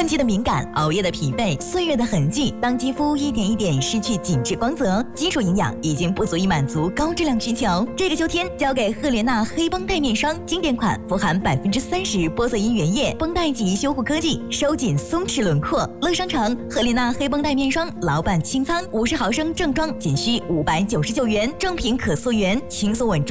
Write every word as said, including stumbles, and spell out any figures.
换季的敏感，熬夜的疲惫，岁月的痕迹，当肌肤一点一点失去紧致光泽，基础营养已经不足以满足高质量需求。这个秋天，交给赫莲娜黑绷带面霜，经典款，富含百分之三十玻色因原液，绷带级修护科技，收紧松弛轮廓。乐商城赫莲娜黑绷带面霜，老板清仓，五十毫升正装仅需五百九十九元，正品可溯源，轻松稳重。